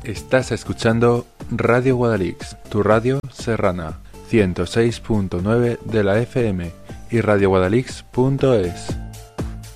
Estás escuchando Radio Guadalix, tu radio serrana, 106.9 de la FM y radioguadalix.es.